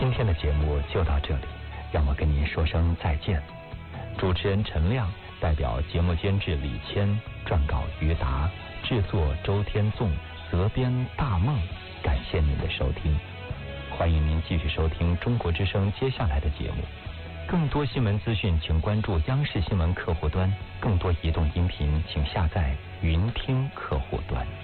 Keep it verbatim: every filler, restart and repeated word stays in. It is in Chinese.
今天的节目就到这里，让我跟您说声再见。主持人陈亮代表节目监制李谦，撰稿于达，制作周天纵，责编大梦，感谢您的收听。欢迎您继续收听中国之声接下来的节目。更多新闻资讯请关注央视新闻客户端，更多移动音频请下载云听客户端。